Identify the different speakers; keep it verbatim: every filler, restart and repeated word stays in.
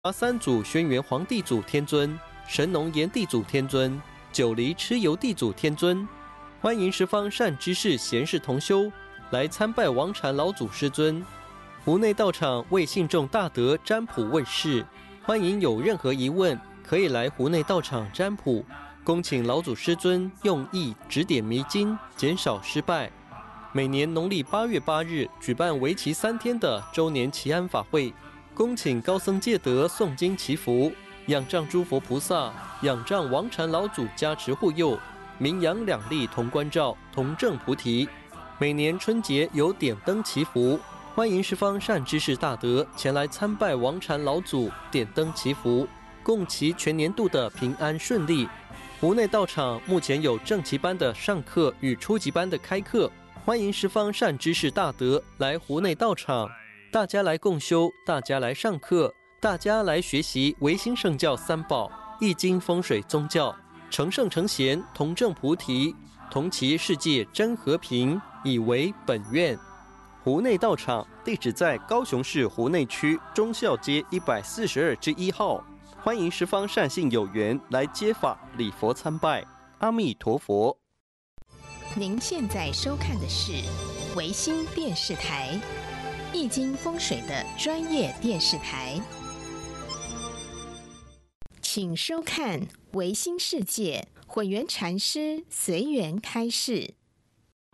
Speaker 1: 八三祖轩辕皇帝祖天尊、神农炎帝祖天尊、九黎蚩尤地祖天尊。欢迎十方善知识、贤士同修来参拜王禅老祖师尊。湖内道场为信众大德占卜问事，欢迎有任何疑问可以来湖内道场占卜，恭请老祖师尊用意指点迷津，减少失败。每年农历八月八日举办为期三天的周年祈安法会，恭请高僧戒德诵经祈福，仰仗诸佛菩萨，仰仗王禅老祖加持护佑，名扬两利同关照，同证菩提。每年春节有点灯祈福，欢迎十方善知识大德前来参拜王禅老祖，点灯祈福，共祈全年度的平安顺利。湖内道场目前有正期班的上课与初级班的开课，欢迎十方善知识大德来湖内道场，大家来共修，大家来上课，大家来学习唯心圣教三宝、易经风水宗教，成圣成贤，同证菩提，同祈世界真和平，以为本愿。湖内道场地址在高雄市湖内区忠孝街一百四十二之一号，欢迎十方善信有缘来接法礼佛参拜。阿弥陀佛。
Speaker 2: 您现在收看的是维新电视台，易经风水的专业电视台，请收看维新世界混元禅师随缘开示。